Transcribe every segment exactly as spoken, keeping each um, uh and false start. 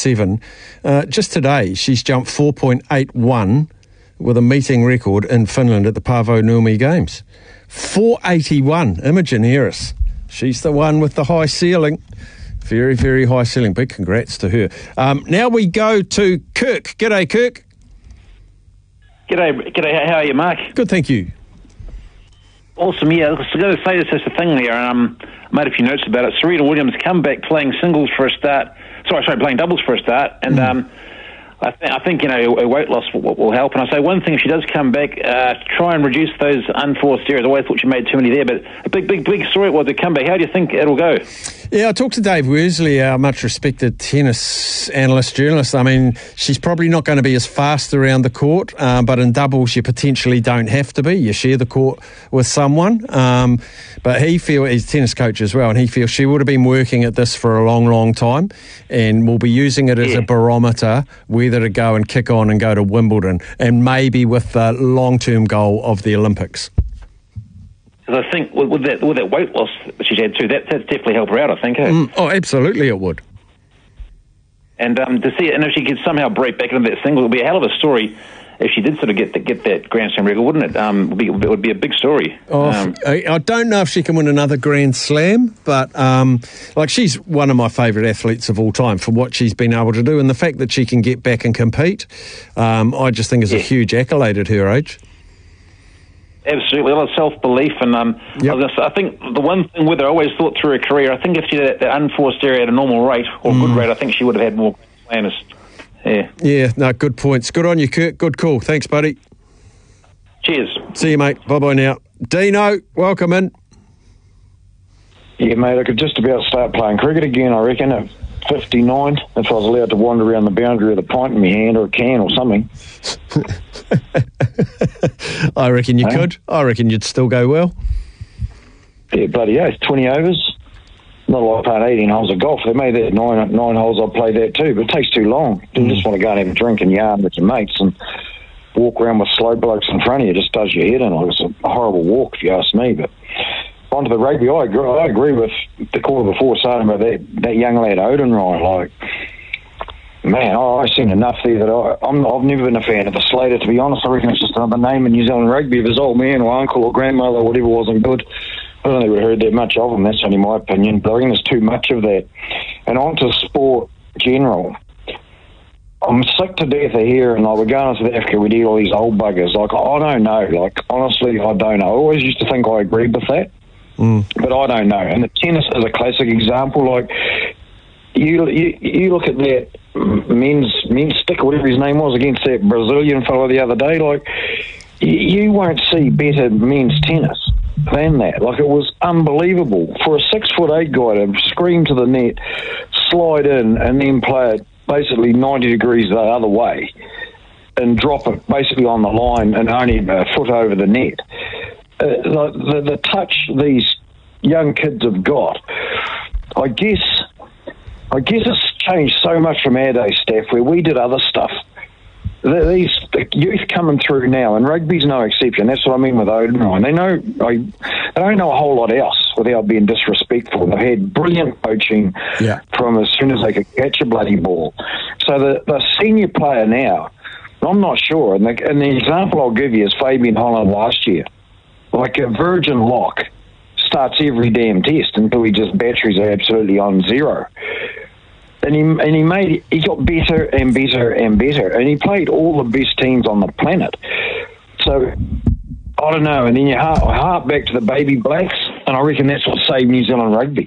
seven. Uh, just today, she's jumped four point eight one with a meeting record in Finland at the Paavo Nurmi Games. four eighty-one, Imogen Harris. She's the one with the high ceiling. Very, very high ceiling. Big congrats to her. Um, now we go to Kirk. G'day, Kirk. G'day, g'day. How are you, Mark? Good, thank you. Awesome, yeah. I was going to say this is the thing there, and um, I made a few notes about it. Serena Williams come back playing singles for a start. Sorry, sorry, playing doubles for a start, and mm. um, I, th- I think you know a weight loss will, will help. And I say one thing: if she does come back, uh, try and reduce those unforced errors. I always thought she made too many there, but a big, big, big story it was a comeback. How do you think it'll go? Yeah, I talked to Dave Worsley, our much respected tennis analyst, journalist. I mean, she's probably not going to be as fast around the court, uh, but in doubles you potentially don't have to be. You share the court with someone. Um, but he feels, he's a tennis coach as well, and he feels she would have been working at this for a long, long time and will be using it as yeah. a barometer whether to go and kick on and go to Wimbledon, and maybe with the long-term goal of the Olympics. Because I think with, with that with that weight loss that she's had too, that that's definitely helped her out, I think. Eh? Mm, oh, absolutely it would. And um, to see it, and if she could somehow break back into that single, it would be a hell of a story if she did sort of get the, get that Grand Slam record, wouldn't it? Um, it, would be, it would be a big story. Oh, um, I, I don't know if she can win another Grand Slam, but um, like she's one of my favourite athletes of all time for what she's been able to do, and the fact that she can get back and compete, um, I just think is yeah. a huge accolade at her age. Absolutely, a lot of self-belief, and um, yep. I, was gonna say, I think the one thing with her, I always thought through her career, I think if she had that, that unforced area at a normal rate, or mm. good rate, I think she would have had more slams. Yeah. Yeah, no, good points. Good on you, Kurt. Good call. Thanks, buddy. Cheers. See you, mate. Bye-bye now. Dino, welcome in. Yeah, mate, I could just about start playing cricket again, I reckon, at fifty-nine, if I was allowed to wander around the boundary with a pint in my hand or a can or something. I reckon you hey? could. I reckon you'd still go well. Yeah, bloody oath. twenty overs. Not like playing eighteen holes of golf. They made that nine nine holes. I'll play that too, but it takes too long. You mm. just want to go and have a drink and yarn with your mates and walk around with slow blokes in front of you. It just does your head in. Like, it's a horrible walk, if you ask me. But onto the rugby, I agree, I agree with the caller before saying about that, that young lad Odenryan. Like, man, I, I've seen enough there that I, I'm, I've never been a fan of the Slater, to be honest. I reckon it's just another name in New Zealand rugby. If his old man or uncle or grandmother or whatever wasn't good, I don't think we've heard that much of him. That's only my opinion. But I think there's too much of that. And on to sport general. I'm sick to death of hearing, like, we're going to South Africa, we need all these old buggers. Like, I don't know. Like, honestly, I don't know. I always used to think I agreed with that. Mm. But I don't know. And the tennis is a classic example. Like, you you, you look at that men's, men's stick, or whatever his name was, against that Brazilian fellow the other day. Like, you, you won't see better men's tennis than that. Like, it was unbelievable. For a six foot eight guy to scream to the net, slide in, and then play it basically ninety degrees the other way and drop it basically on the line and only a foot over the net. Uh, the, the, the touch these young kids have got, I guess, I guess it's changed so much from our day, Steph, where we did other stuff. The, these the youth coming through now, and rugby's no exception. That's what I mean with Odenryan. They know, I, they don't know a whole lot else without being disrespectful. They've had brilliant coaching yeah. from as soon as they could catch a bloody ball. So the, the senior player now, I'm not sure. And the, and the example I'll give you is Fabian Holland last year. Like a virgin lock starts every damn test until he just batteries are absolutely on zero. And he and he made he got better and better and better, and he played all the best teams on the planet. So I don't know. And then you hark, hark back to the baby blacks, and I reckon that's what saved New Zealand rugby.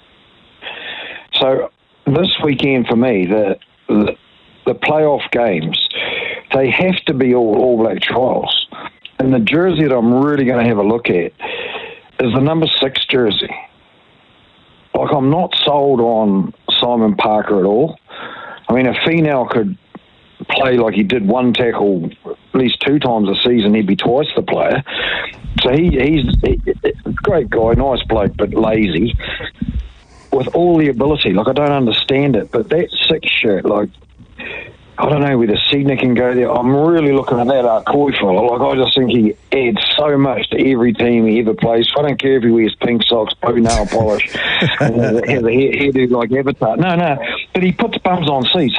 So this weekend for me, the the, the playoff games, they have to be all all black trials. And the jersey that I'm really going to have a look at is the number six jersey. Like, I'm not sold on Simon Parker at all. I mean, if Finau could play like he did one tackle at least two times a season, he'd be twice the player. So he, he's a great guy, nice bloke, but lazy. With all the ability, like, I don't understand it, but that six shirt, like, I don't know whether Sydney can go there. I'm really looking at that Arcoy fella. Like, I just think he adds so much to every team he ever plays. I don't care if he wears pink socks, blue nail polish, and has a hair, hairdo like Avatar. No, no. But he puts bums on seats.